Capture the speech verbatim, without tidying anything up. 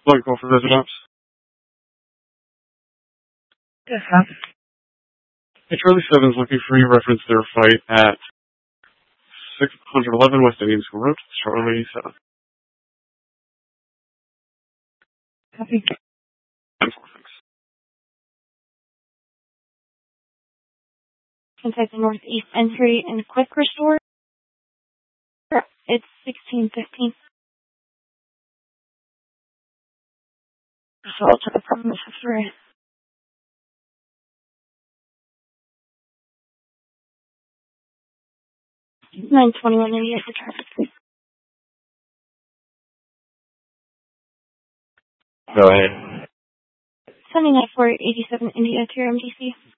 Flight call for residents. Yes, ma'am. Hey, Charlie seven is looking for you. Reference their flight at six eleven West Indian School Road. Charlie seven. Copy. Thanks. Inside the northeast entry and quick restore. It's sixteen fifteen. So I'll check the problem with three. nine twenty-one India for traffic. Go ahead. Sending out for eighty-seven India to your M D C.